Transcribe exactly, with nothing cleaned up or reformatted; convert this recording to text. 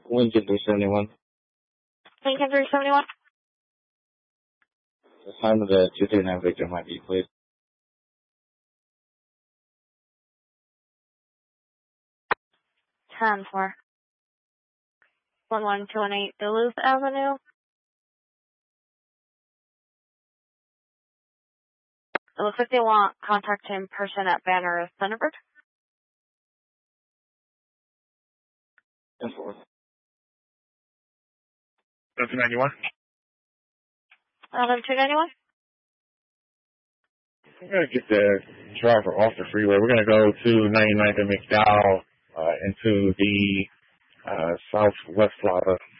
Lincoln three seventy-one. Lincoln three seventy-one. The time of the two three nine victim might be, please. ten four. one one two one eight Duluth Avenue. It looks like they want contact in person at Banner Thunderbird. ten four. two ninety-one. eleven two ninety-one. We're going to get the driver off the freeway. We're going to go to ninety-ninth and McDowell uh, into the uh, southwest Florida